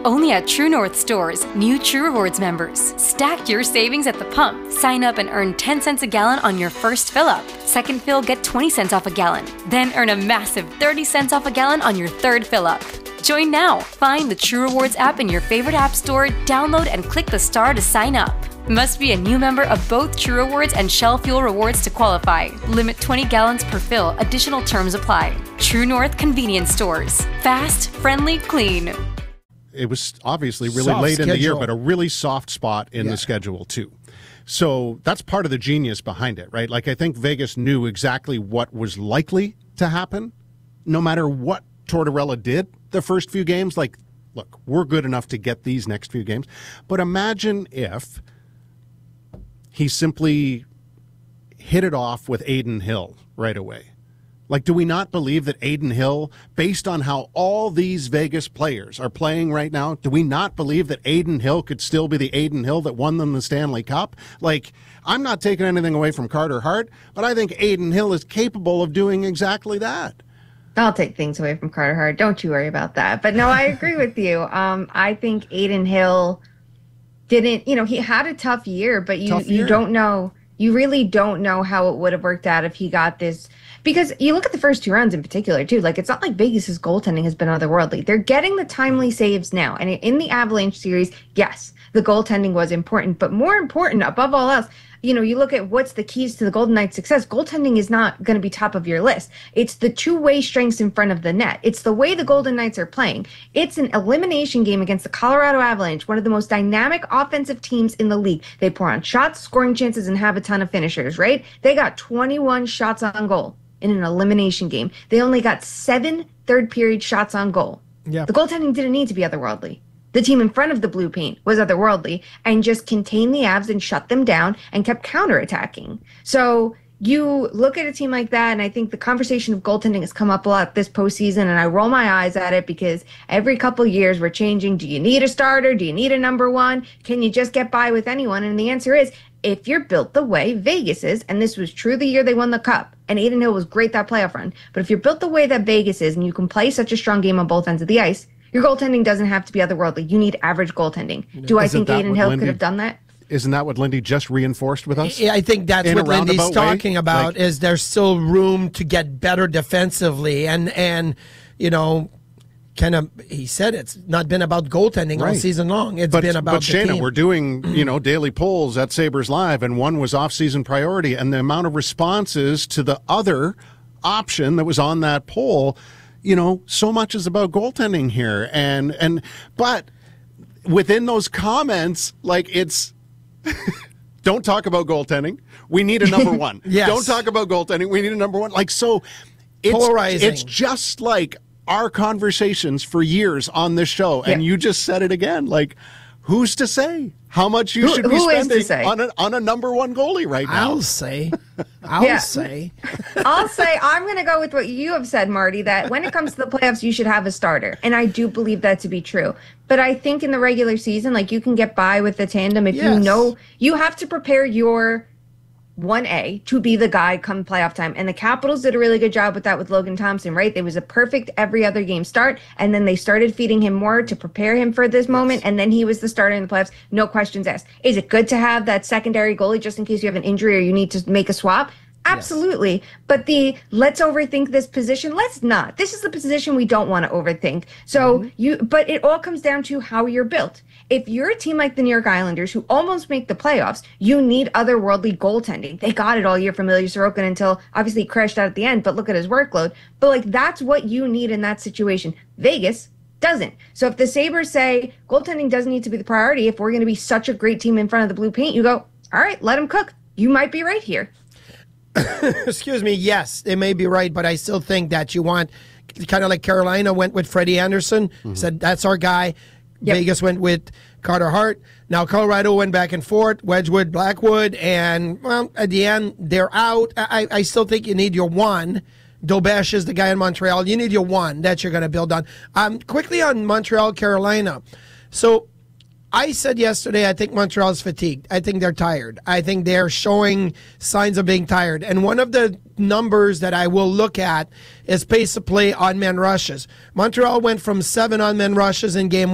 Only at True North stores, new True Rewards members. Stack your savings at the pump. Sign up and earn 10 cents a gallon on your first fill-up. Second fill, get 20 cents off a gallon. Then earn a massive 30 cents off a gallon on your third fill-up. Join now. Find the True Rewards app in your favorite app store, download and click the star to sign up. Must be a new member of both True Rewards and Shell Fuel Rewards to qualify. Limit 20 gallons per fill. Additional terms apply. True North Convenience Stores. Fast, friendly, clean. It was obviously really late in the year, but a really soft spot in the schedule, too. So that's part of the genius behind it, right? Like, I think Vegas knew exactly what was likely to happen, no matter what Tortorella did the first few games. Like, look, we're good enough to get these next few games. But imagine if he simply hit it off with Adin Hill right away. Like, do we not believe that Adin Hill, based on how all these Vegas players are playing right now, do we not believe that Adin Hill could still be the Adin Hill that won them the Stanley Cup? Like, I'm not taking anything away from Carter Hart, but I think Adin Hill is capable of doing exactly that. I'll take things away from Carter Hart. Don't you worry about that. But no, I agree with you. I think Adin Hill didn't, he had a tough year, but you don't know. You really don't know how it would have worked out if he got this. Because you look at the first two rounds in particular, too. Like, it's not like Vegas's goaltending has been otherworldly. They're getting the timely saves now. And in the Avalanche series, yes, the goaltending was important. But more important, above all else, you look at what's the keys to the Golden Knights' success. Goaltending is not going to be top of your list. It's the two-way strengths in front of the net. It's the way the Golden Knights are playing. It's an elimination game against the Colorado Avalanche, one of the most dynamic offensive teams in the league. They pour on shots, scoring chances, and have a ton of finishers, right? They got 21 shots on goal in an elimination game. They only got 7 third-period shots on goal. Yeah. The goaltending didn't need to be otherworldly. The team in front of the blue paint was otherworldly and just contained the Avs and shut them down and kept counterattacking. So you look at a team like that, and I think the conversation of goaltending has come up a lot this postseason, and I roll my eyes at it because every couple years we're changing. Do you need a starter? Do you need a number one? Can you just get by with anyone? And the answer is, if you're built the way Vegas is, and this was true the year they won the Cup, and Adin Hill was great that playoff run, but if you're built the way that Vegas is and you can play such a strong game on both ends of the ice, your goaltending doesn't have to be otherworldly. You need average goaltending. Do I think Adin Hill could have done that? Isn't that what Lindy just reinforced with us? Yeah, I think that's what Lindy's talking about, is there's still room to get better defensively. And kind of, he said it's not been about goaltending all season long. It's been about the Shayna, team. we're doing, daily polls at Sabres Live, and one was off-season priority, and the amount of responses to the other option that was on that poll, so much is about goaltending here. But within those comments, like, it's don't talk about goaltending. We need a number one. Yes. Don't talk about goaltending. We need a number one. Like, so polarizing. It's just like our conversations for years on this show, and you just said it again. Like, who's to say how much you should be spending on a number one goalie right now? I'll say. I'll say I'm going to go with what you have said, Marty, that when it comes to the playoffs, you should have a starter. And I do believe that to be true. But I think in the regular season, like, you can get by with the tandem if you know you have to prepare your 1A to be the guy come playoff time. And the Capitals did a really good job with that with Logan Thompson, right? There was a perfect every other game start, and then they started feeding him more to prepare him for this moment, and then he was the starter in the playoffs. No questions asked. Is it good to have that secondary goalie just in case you have an injury or you need to make a swap? Absolutely. Yes. But let's overthink this position. Let's not. This is the position we don't want to overthink. So but it all comes down to how you're built. If you're a team like the New York Islanders who almost make the playoffs, you need otherworldly goaltending. They got it all year from Ilya Sorokin until obviously he crashed out at the end, but look at his workload. But that's what you need in that situation. Vegas doesn't. So if the Sabres say goaltending doesn't need to be the priority, if we're going to be such a great team in front of the blue paint, you go, all right, let them cook. You might be right here. Excuse me, yes, they may be right, but I still think that you want, kind of like Carolina went with Freddie Anderson, said that's our guy. Yep. Vegas went with Carter Hart. Now Colorado went back and forth, Wedgwood, Blackwood, and, well, at the end, they're out. I still think you need your one. Dobesh is the guy in Montreal. You need your one that you're going to build on. Quickly on Montreal, Carolina. So I said yesterday, I think Montreal's fatigued. I think they're tired. I think they're showing signs of being tired. And one of the numbers that I will look at is pace of play on men rushes. Montreal went from 7 on men rushes in game